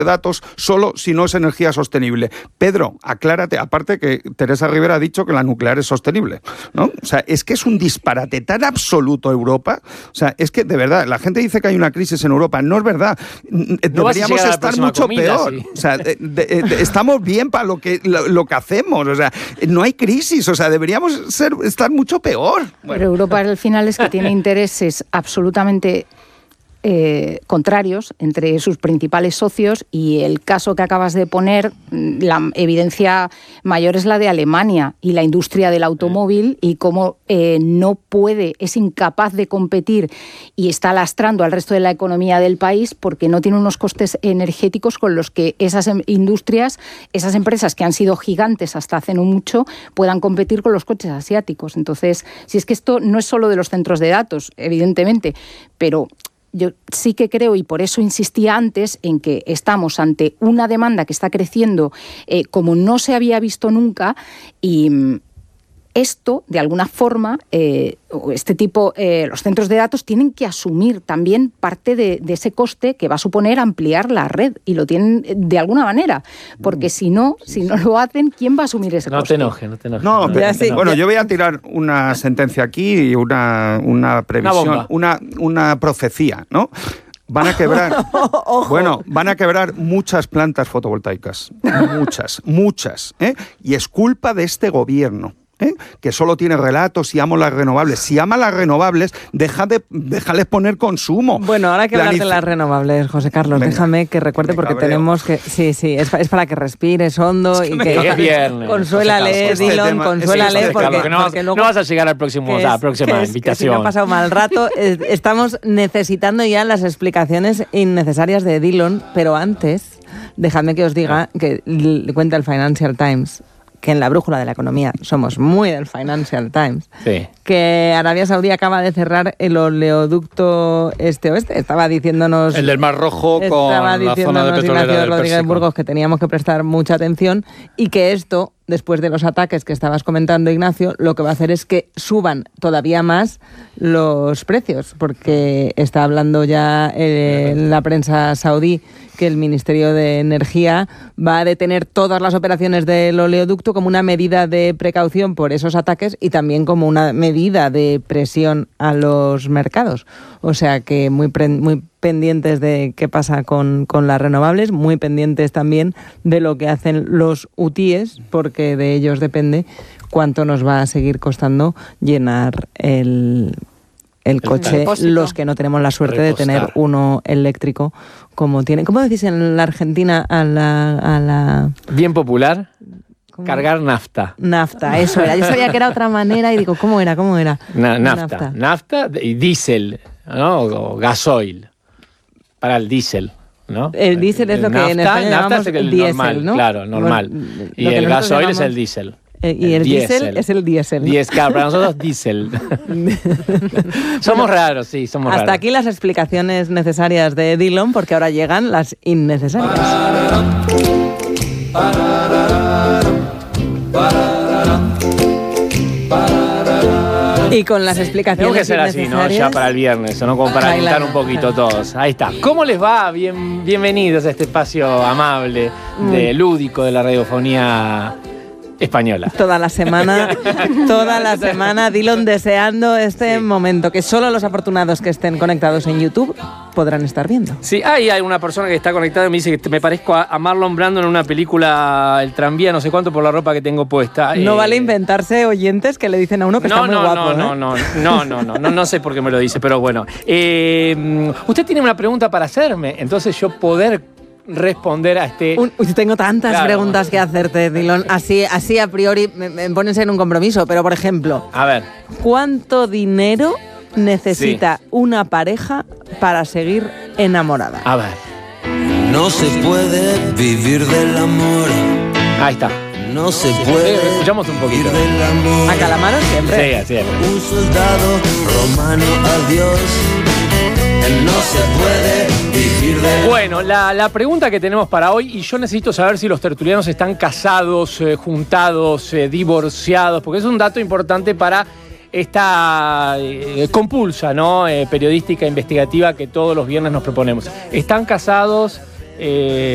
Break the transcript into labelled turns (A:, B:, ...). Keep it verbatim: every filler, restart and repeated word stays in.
A: datos solo si no es energía sostenible. Pedro, aclárate, aparte que Teresa Rivera ha dicho que la nuclear es sostenible, ¿no? O sea, es que es un disparate tan absoluto Europa. O sea, es que de verdad, la gente dice que hay una crisis en Europa. No es verdad. Deberíamos
B: no
A: estar mucho comida, peor. Sí. O sea, de, de, de, estamos bien para lo que, lo, lo que hacemos. O sea, no hay crisis. O sea, deberíamos ser, estar mucho peor. Bueno.
C: Pero Europa al final es que tiene intereses absolutamente Eh, contrarios entre sus principales socios, y el caso que acabas de poner, la evidencia mayor es la de Alemania y la industria del automóvil, y cómo eh, no puede, es incapaz de competir y está lastrando al resto de la economía del país porque no tiene unos costes energéticos con los que esas industrias, esas empresas que han sido gigantes hasta hace no mucho, puedan competir con los coches asiáticos. Entonces, si es que esto no es solo de los centros de datos, evidentemente, pero yo sí que creo, y por eso insistía antes, en que estamos ante una demanda que está creciendo eh, como no se había visto nunca, y esto, de alguna forma, eh, este tipo, eh, los centros de datos tienen que asumir también parte de, de ese coste que va a suponer ampliar la red, y lo tienen de alguna manera, porque si no, si no lo hacen, ¿quién va a asumir ese
B: no
C: coste?
B: Te enojes, no te enojes.
A: No,
B: no,
A: pero,
B: no te enojes.
A: bueno, yo voy a tirar una sentencia aquí y una, una previsión, una, una, una profecía, ¿no? Van a quebrar, bueno, van a quebrar muchas plantas fotovoltaicas, muchas, muchas, ¿eh? Y es culpa de este gobierno, ¿eh? Que solo tiene relatos y amo las renovables. Si ama las renovables, deja de, déjales poner consumo.
D: Bueno, ahora que hablar de las renovables, José Carlos, venga, déjame que recuerde, porque cabreo. tenemos que... Sí, sí, es, es para que respires hondo, es que y que...
B: Es viernes.
D: Consuélale, este Dillon, tema, consuélale,
B: este
D: porque,
B: porque, no,
D: porque luego...
B: No vas a llegar al próximo, es, a la próxima que es, invitación.
D: Que si no ha pasado mal rato, estamos necesitando ya las explicaciones innecesarias de Dillon, pero antes, dejadme que os diga que cuenta el Financial Times, que en la brújula de la economía somos muy del Financial Times,
B: sí,
D: que Arabia Saudí acaba de cerrar el oleoducto este-oeste. Estaba diciéndonos...
B: El del Mar Rojo con la zona de petrolera
D: Ignacio
B: del
D: Rodríguez
B: Pérsico.
D: Burgos, que teníamos que prestar mucha atención, y que esto, después de los ataques que estabas comentando, Ignacio, lo que va a hacer es que suban todavía más los precios, porque está hablando ya eh, la prensa saudí que el Ministerio de Energía va a detener todas las operaciones del oleoducto como una medida de precaución por esos ataques y también como una medida de presión a los mercados. O sea que muy, pre- muy pendientes de qué pasa con, con las renovables, muy pendientes también de lo que hacen los hutíes, porque de ellos depende cuánto nos va a seguir costando llenar el... el coche, el los que no tenemos la suerte Repostar. de tener uno eléctrico como tiene. ¿Cómo decís en la Argentina a la... A la...
B: Bien popular,
D: ¿Cómo?
B: Cargar nafta.
D: Nafta, eso era. Yo sabía que era otra manera y digo, ¿cómo era? ¿Cómo era?
B: Na, nafta. Nafta. Nafta y diésel, ¿no? O gasoil, para el diésel. ¿No?
D: El diésel es lo que
B: nafta,
D: en España llamamos
B: es el
D: diésel,
B: normal,
D: ¿no?
B: Claro, normal.
D: Bueno,
B: y el gasoil llamamos... es el diésel.
D: Eh, y el, el diésel es el diésel.
B: ¿No? Claro, para nosotros diésel. Somos bueno, raros, sí, somos
D: hasta
B: raros.
D: Aquí las explicaciones necesarias de Dillon, porque ahora llegan las innecesarias. Y con las explicaciones
B: Tengo que ser así, ¿no? Ya para el viernes, ¿no? Como para alentar un poquito todos. Ahí está. ¿Cómo les va? Bien, bienvenidos a este espacio amable, de lúdico de la radiofonía española.
D: Toda la semana, toda la semana, Dillon deseando este sí. momento, que solo los afortunados que estén conectados en YouTube podrán estar viendo.
B: Sí, ahí hay una persona que está conectada y me dice que me parezco a, a Marlon Brando en una película El tranvía, no sé cuánto, por la ropa que tengo puesta.
D: No
B: eh...
D: vale inventarse oyentes que le dicen a uno que
B: no,
D: está muy
B: no,
D: guapo,
B: no,
D: ¿eh?
B: no, no, no, no, no, no, no sé por qué me lo dice, pero bueno. Eh, usted tiene una pregunta para hacerme, entonces yo poder responder a este...
D: Un, tengo tantas
B: claro.
D: preguntas que hacerte, Dillon. Así, así a priori me, me pones en un compromiso, pero por ejemplo...
B: A ver.
D: ¿Cuánto dinero necesita sí. una pareja para seguir enamorada?
B: A ver.
E: No se puede vivir del amor.
B: Ahí está.
E: No se puede.
B: Sí, escuchamos un poquito.
E: Vivir del amor.
D: ¿A Calamaro siempre?
B: Sí, siempre.
E: Un soldado romano, adiós. No se puede vivir de...
B: Bueno, la, la pregunta que tenemos para hoy, y yo necesito saber si los tertulianos están casados, eh, juntados, eh, divorciados, porque es un dato importante para esta eh, compulsa, ¿no? Eh, periodística investigativa que todos los viernes nos proponemos. ¿Están casados? Eh,